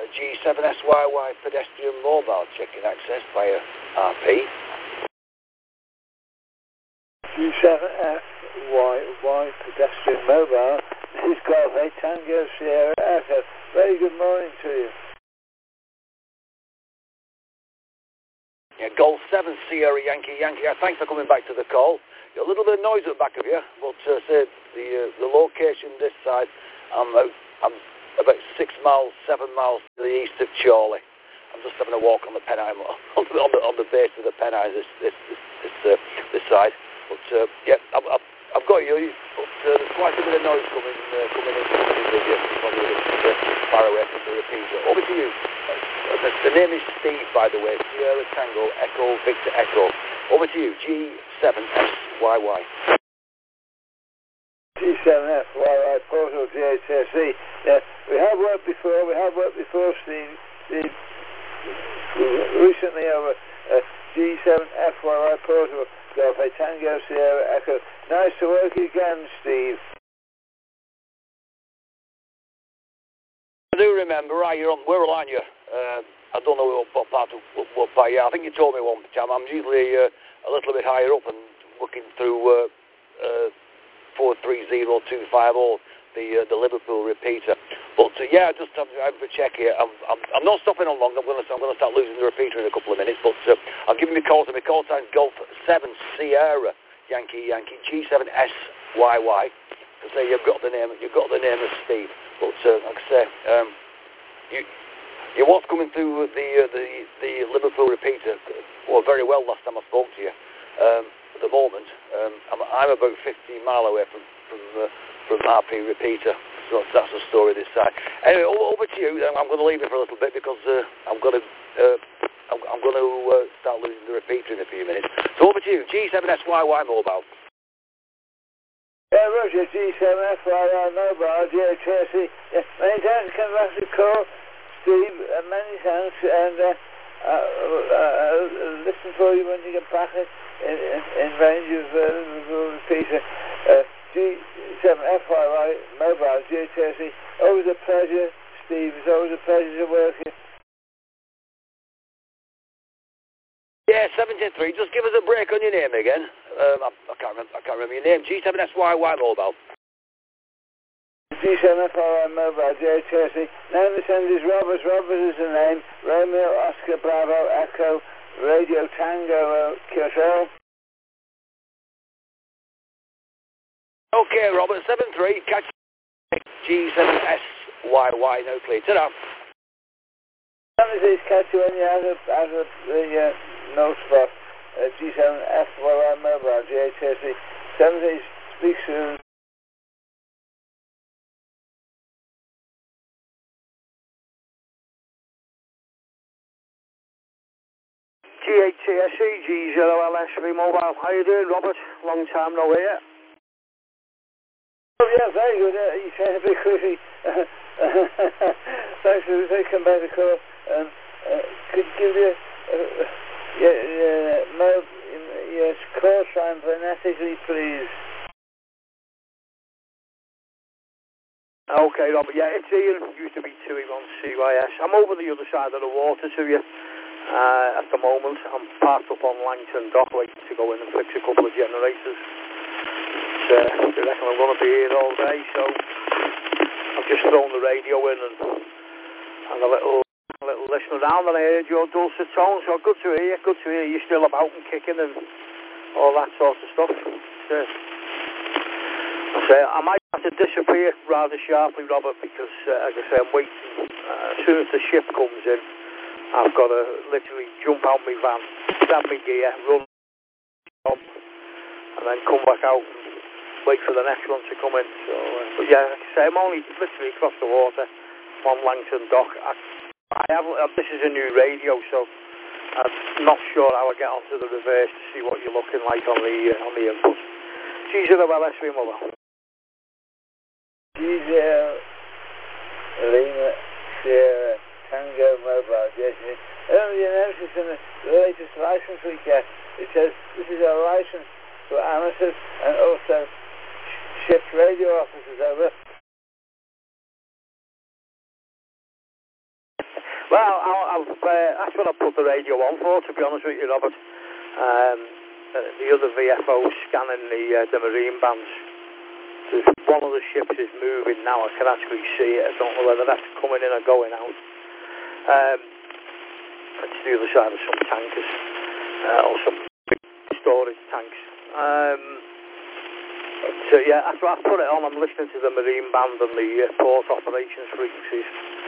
G7SYY pedestrian mobile checking access via RP. G7SYY pedestrian mobile. This is Golf 8 Tango Sierra Echo. Very good morning to you. Yeah, Golf 7 Sierra Yankee. Thanks for coming back to the call. Got a little bit of noise at the back of you, but say the location this side, I'm about 6 miles, 7 miles to the east of Chorley. I'm just having a walk on the Pennine, on the base of the Pennine this side. But yeah, I've got you. But there's quite a bit of noise coming in with you. Probably far away from the repeater. Over to you. The name is Steve, by the way. Sierra Tango Echo Victor Echo. Over to you. G7SYY. G7SYY Portal GHSE. Yeah, we have worked before, Steve. Recently over G7FYY Portal Golf 8 Tango Sierra Echo. Nice to work again, Steve. I do remember, right, we're on you. I don't know what part of what part. Yeah, I think you told me one time. I'm usually a little bit higher up and looking through 430250, the Liverpool repeater. But yeah, just have a check here. I'm not stopping on long. I'm going to start losing the repeater in a couple of minutes. But I'll give you my call. So my call sign Golf 7 Sierra Yankee G7SYY. To say you've got the name of Steve. But like I say, you was coming through the Liverpool repeater very well last time I spoke to you. At the moment, I'm about 15 miles away from RP repeater. So that's the story this side. Anyway, over to you. I'm going to leave it for a little bit because I'm going to start losing the repeater in a few minutes. So over to you. G7SYY mobile. Yeah, Roger, G7FYI mobile, GHSE. Yeah, many thanks for coming back to the call, Steve. Many thanks, and I'll listen for you when you get back in range of the repeater. G7FYI mobile, GHSE. Always a pleasure, Steve. It's always a pleasure to work here. Yeah, 73. Just give us a break on your name again. I can't remember your name. G7SYY mobile. G7FYI mobile, GHSE. Name to send is Robert. Robert is the name. Romeo Oscar Bravo Echo Radio Tango QSL. Okay, Robert. 73. Catch G7SYY. No clear. Ta-da. Please catch you when you're out of the no spot. G7FYI mobile, GHSE. 70 speak soon. GHTSE, G0LSV mobile. How you doing, Robert? Long time no hear. Oh yeah, very good. You said a bit quickly. Thanks for taking back the call. Could you give you your call sign phonetically, please? Okay, Robert. Yeah, it's Ian. Used to be 2E1CYS. I'm over the other side of the water to you. At the moment, I'm parked up on Langton Dock waiting to go in and fix a couple of generators. I reckon I'm going to be here all day, so I've just thrown the radio in and a little listen around, and I heard your dulcet tones, so good to hear you still about and kicking and all that sort of stuff. I might have to disappear rather sharply, Robert, because, as I say, I'm waiting. As soon as the ship comes in, I've got to literally jump out my van, grab my gear, run up, and then come back out and wait for the next one to come in. So, but yeah, like I say, I'm only literally across the water on Langton Dock. This is a new radio, so I'm not sure how I get onto the reverse to see what you're looking like on the input. G0LSV mobile. G0 Lima Sierra Tango mobile, yes. You notice in the latest license we get, it says this is a license for amateurs and also shift radio officers, over. Well, that's what I put the radio on for, to be honest with you, Robert. The other VFOs scanning the marine bands. There's one of the ships is moving now. I can actually see it. I don't know whether that's coming in or going out. It's the other side of some tankers or some storage tanks. So yeah, after I put it on, I'm listening to the marine band and the port operations frequencies.